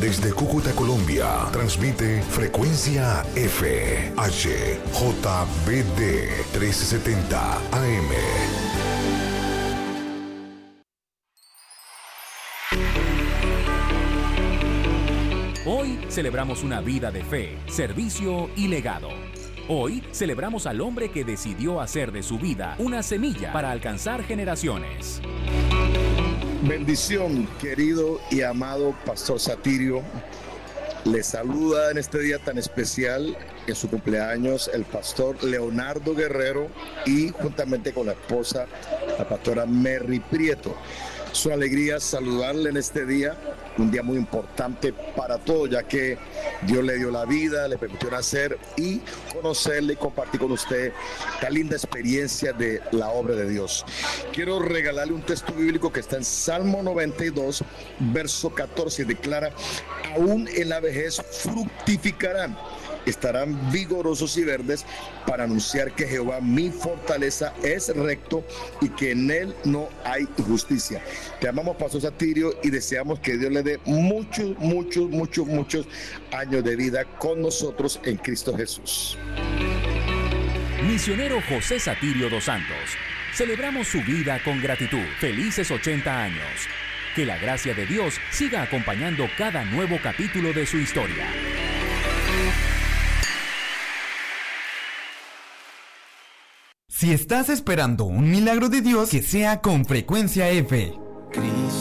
Desde Cúcuta, Colombia, transmite Frecuencia F, HJBD 1370 AM. Hoy celebramos una vida de fe, servicio y legado. Hoy celebramos al hombre que decidió hacer de su vida una semilla para alcanzar generaciones. Bendición, querido y amado Pastor Satirio. Le saluda en este día tan especial, en su cumpleaños, el pastor Leonardo Guerrero y juntamente con la esposa, la pastora Merry Prieto. Su alegría saludarle en este día, un día muy importante para todos, ya que Dios le dio la vida, le permitió nacer y conocerle y compartir con usted esta linda experiencia de la obra de Dios. Quiero regalarle un texto bíblico que está en Salmo 92, verso 14, declara: aún en la vejez fructificarán, estarán vigorosos y verdes, para anunciar que Jehová, mi fortaleza, es recto y que en él no hay injusticia. Te amamos, Pastor Satirio, y deseamos que Dios le dé muchos años de vida con nosotros en Cristo Jesús. Misionero José Satirio dos Santos. Celebramos su vida con gratitud. Felices 80 años. Que la gracia de Dios siga acompañando cada nuevo capítulo de su historia. Si estás esperando un milagro de Dios, que sea con Frecuencia F.